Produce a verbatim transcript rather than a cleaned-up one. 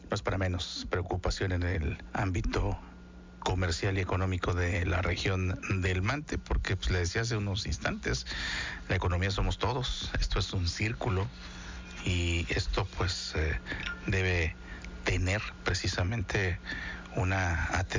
no es para menos preocupación en el ámbito comercial y económico de la región del Mante, porque pues le decía hace unos instantes, la economía somos todos, esto es un círculo y esto pues eh, debe tener precisamente una atención